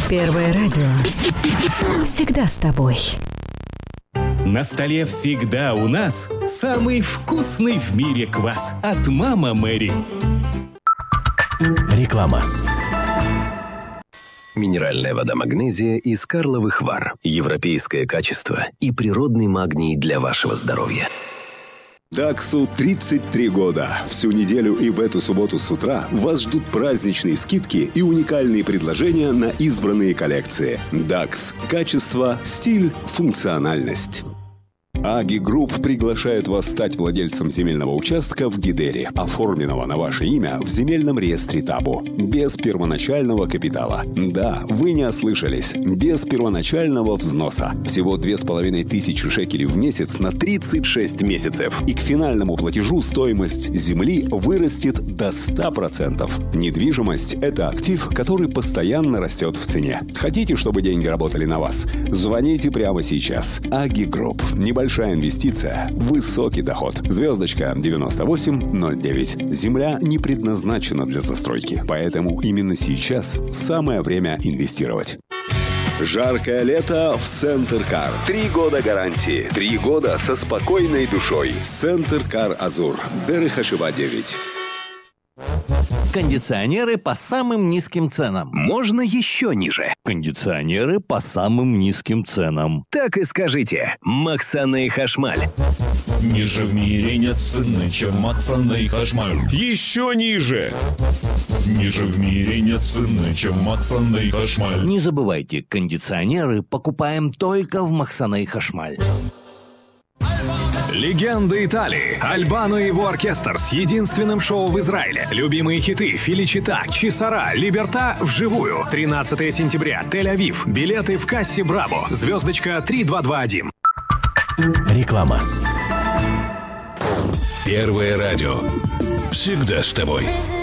Первое радио. Всегда с тобой. На столе всегда у нас самый вкусный в мире квас от «Мама Мэри». Реклама. Минеральная вода «Магнезия» из Карловых Вар. Европейское качество и природный магний для вашего здоровья. Даксу 33 года. Всю неделю и в эту субботу с утра вас ждут праздничные скидки и уникальные предложения на избранные коллекции. Дакс. Качество, стиль, функциональность. Аги Групп приглашает вас стать владельцем земельного участка в Гидере, оформленного на ваше имя в земельном реестре Табу, без первоначального капитала. Да, вы не ослышались, без первоначального взноса. Всего 2500 шекелей в месяц на 36 месяцев. И к финальному платежу стоимость земли вырастет до 100%. Недвижимость – это актив, который постоянно растет в цене. Хотите, чтобы деньги работали на вас? Звоните прямо сейчас. Аги Групп. Небольшая инвестиция, высокий доход. Звездочка 9809. Земля не предназначена для застройки, поэтому именно сейчас самое время инвестировать. Жаркое лето в Центр Кар. 3 года гарантии. 3 года со спокойной душой. Центр Кар Азур. Дерехашева 9. Кондиционеры по самым низким ценам. Можно еще ниже. Кондиционеры по самым низким ценам. Так и скажите. Максаны Хашмаль. Ниже в мире нет цены, чем Максаны Хашмаль. Еще ниже. Ниже в мире нет цены, чем Максаны Хашмаль. Не забывайте, кондиционеры покупаем только в Максаны Хашмаль. Легенда Италии. Альбано и его оркестр с единственным шоу в Израиле. Любимые хиты Феличита, Чисара, Либерта вживую. 13 сентября. Тель-Авив. Билеты в кассе Браво. Звездочка 3221. Реклама. Первое радио. Всегда с тобой.